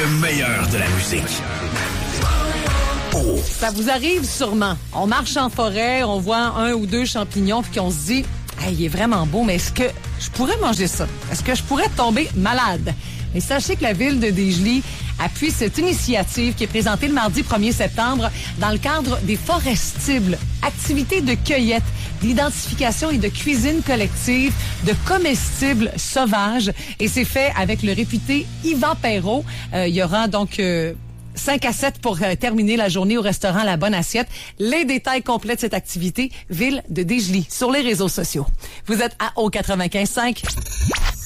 Le meilleur de la musique. Oh. Ça vous arrive sûrement. On marche en forêt, on voit un ou deux champignons, puis qu'on se dit, hey, il est vraiment beau, mais est-ce que je pourrais manger ça? Est-ce que je pourrais tomber malade? Mais sachez que la ville de Desjolies appuie cette initiative qui est présentée le mardi 1er septembre dans le cadre des Forestibles, activités de cueillette, d'identification et de cuisine collective de comestibles sauvages. Et c'est fait avec le réputé Yvan Perrault. Il y aura donc 5 à 7 pour terminer la journée au restaurant La Bonne Assiette. Les détails complets de cette activité, ville de Desjolies, sur les réseaux sociaux. Vous êtes à O95.5.